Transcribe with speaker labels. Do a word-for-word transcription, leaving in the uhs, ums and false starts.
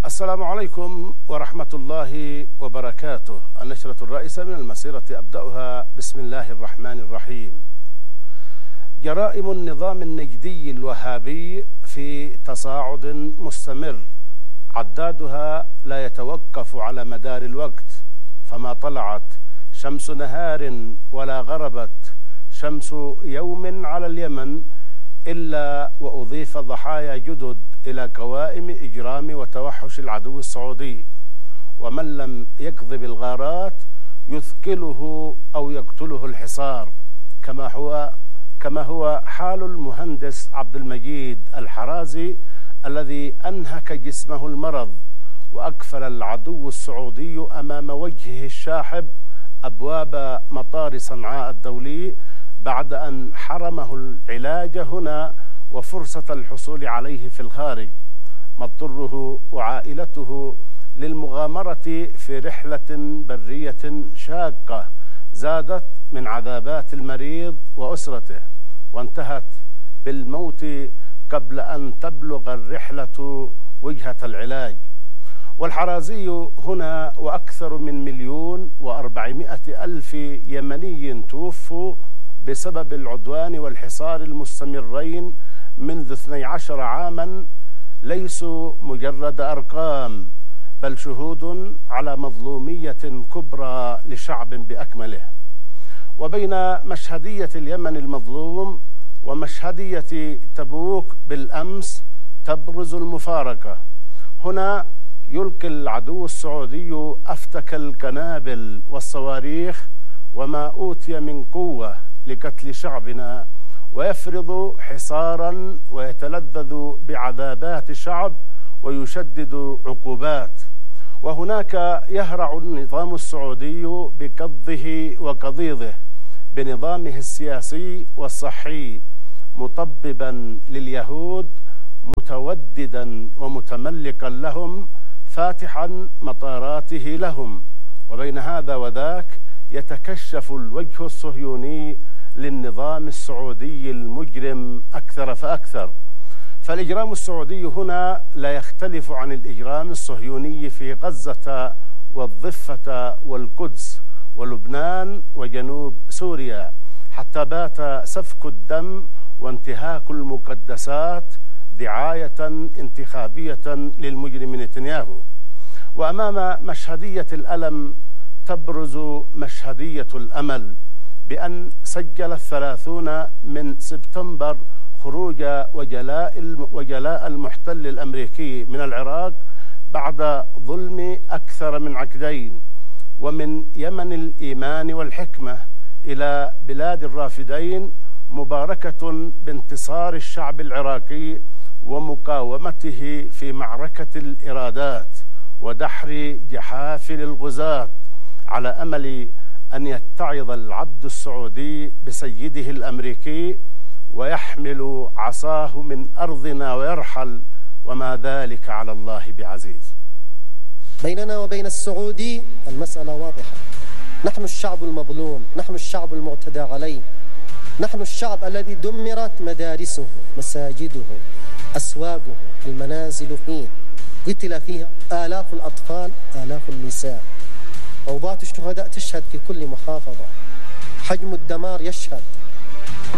Speaker 1: السلام عليكم ورحمة الله وبركاته. النشرة الرئيسة من المسيرة أبدأها بسم الله الرحمن الرحيم. جرائم النظام النجدي الوهابي في تصاعد مستمر، عدادها لا يتوقف على مدار الوقت، فما طلعت شمس نهار ولا غربت شمس يوم على اليمن إلا وأضيف ضحايا جدد إلى قوائم إجرام وتوحش العدو السعودي، ومن لم يكذب الغارات يثقله أو يقتله الحصار، كما هو كما هو حال المهندس عبد المجيد الحرازي الذي أنهك جسمه المرض وأقفل العدو السعودي أمام وجهه الشاحب أبواب مطار صنعاء الدولي بعد أن حرمه العلاج هنا وفرصة الحصول عليه في الخارج، مضطره وعائلته للمغامرة في رحلة برية شاقة زادت من عذابات المريض وأسرته، وانتهت بالموت قبل أن تبلغ الرحلة وجهة العلاج. والحرازي هنا وأكثر من مليون وأربعمائة ألف يمني توفوا بسبب العدوان والحصار المستمرين منذ اثني عشر عاما ليسوا مجرد أرقام، بل شهود على مظلومية كبرى لشعب بأكمله. وبين مشهدية اليمن المظلوم ومشهدية تبوك بالأمس تبرز المفارقة. هنا يلقي العدو السعودي أفتك القنابل والصواريخ وما أوتي من قوة لقتل شعبنا، ويفرض حصارا ويتلذذ بعذابات شعب ويشدد عقوبات. وهناك يهرع النظام السعودي بقضه وقضيضه بنظامه السياسي والصحي، مطببا لليهود متوددا ومتملقا لهم، فاتحا مطاراته لهم. وبين هذا وذاك يتكشف الوجه الصهيوني للنظام السعودي المجرم أكثر فأكثر. فالإجرام السعودي هنا لا يختلف عن الإجرام الصهيوني في غزة والضفة والقدس ولبنان وجنوب سوريا، حتى بات سفك الدم وانتهاك المقدسات دعاية انتخابية للمجرم نتنياهو. وأمام مشهدية الألم تبرز مشهدية الأمل، بأن سجل الثلاثون من سبتمبر خروج وجلاء وجلاء المحتل الأمريكي من العراق بعد ظلم أكثر من عقدين، ومن يمن الإيمان والحكمة إلى بلاد الرافدين، مباركة بانتصار الشعب العراقي ومقاومته في معركة الإرادات ودحر جحافل الغزاة، على أمل أن يتعظ العبد السعودي بسيده الأمريكي ويحمل عصاه من أرضنا ويرحل، وما ذلك على الله بعزيز.
Speaker 2: بيننا وبين السعودي المسألة واضحة، نحن الشعب المظلوم، نحن الشعب المعتدى عليه، نحن الشعب الذي دمرت مدارسه، مساجده، أسواقه، المنازل فيه، قتل فيه آلاف الأطفال، آلاف النساء. روضات الشهداء تشهد في كل محافظة، حجم الدمار يشهد.